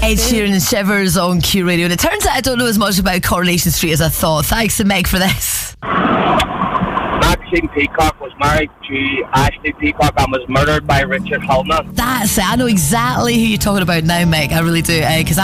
Ed Sheeran and Shivers on Q Radio. And it turns out I don't know as much about Coronation Street as I thought. Thanks to Meg for this. Maxine Peacock was married to Ashley Peacock and was murdered by Richard Hillman. That's it. I know exactly who you're talking about now, Meg. I really do. Because